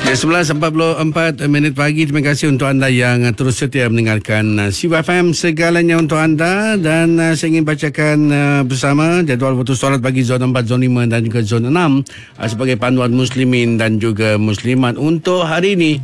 Ya, 11.44 pagi. Terima kasih untuk anda yang terus setia mendengarkan Sibu FM, segalanya untuk anda. Dan saya ingin bacakan bersama jadual waktu solat bagi zon 4, zon 5 dan juga zon 6 sebagai panduan muslimin dan juga muslimat untuk hari ini,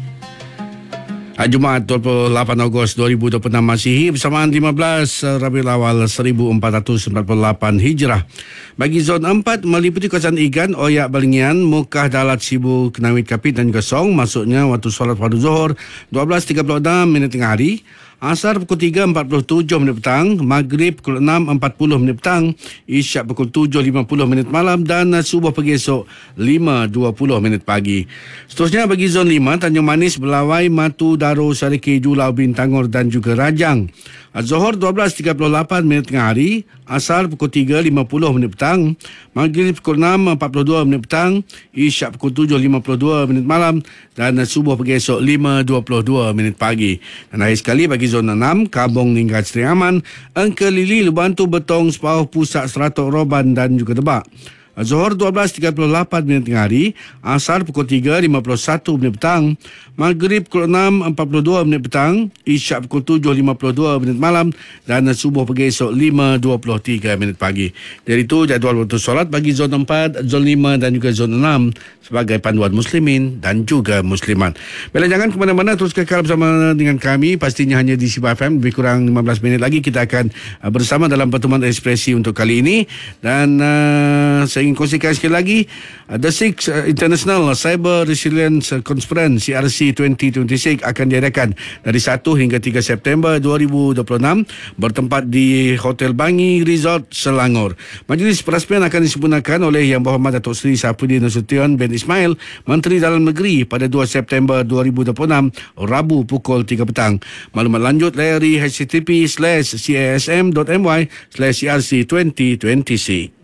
Jumaat 28 Ogos 2026 Masihi, bersamaan 15 Rabiul Awal 1448 Hijrah. Bagi zon 4 meliputi kawasan Igan, Oyak, Balingian, Mukah, Dalat, Sibu, Kenawit, Kapit dan juga Song. Masuknya waktu solat fardu Zuhur 12.36 minit tengah hari, Asar pukul 3.47 minit petang, Maghrib pukul 6.40 minit petang, Isyak pukul 7.50 minit malam dan Subuh pagi esok 5.20 minit pagi. Seterusnya bagi zon 5, Tanjung Manis, Belawai, Matu, Daro, Sariki, Julau, Bintangor dan juga Rajang. Zuhur 12.38 minit tengah hari, Asar pukul 3.50 minit petang, Maghrib pukul 6.42 minit petang, Isyak pukul 7.52 minit malam dan Subuh pagi esok 5.22 minit pagi. Dan akhir sekali bagi zon 6, Kabong, Lingkat, Seri Aman, Engke, Lili, Lubantu, Betong, Sepauh, Pusat, Seratok, Roban dan juga Debak. Zuhur 12.38 minit tengah hari, Asar pukul 3.51 minit petang, Maghrib pukul 6.42 minit petang, Isyak pukul 7.52 minit malam dan Subuh pagi esok 5.23 minit pagi. Dari itu jadual waktu solat bagi zon 4, zon 5 dan juga zon 6 sebagai panduan muslimin dan juga muslimat. Bila jangan ke mana-mana, terus kekal bersama dengan kami, pastinya hanya di Sibu FM. Lebih kurang 15 minit lagi kita akan bersama dalam pertemuan ekspresi untuk kali ini. Dan saya ingin kongsikan sekali lagi, The Sixth International Cyber Resilience Conference CRC 2026 akan diadakan dari 1 hingga 3 September 2026 bertempat di Hotel Bangi Resort, Selangor. Majlis perasmian akan disempurnakan oleh Yang Berhormat Datuk Seri Safruddin Nasution bin Ismail, Menteri Dalam Negeri, pada 2 September 2026 Rabu pukul 3 petang. Maklumat lanjut layari http://casm.my/crc2026.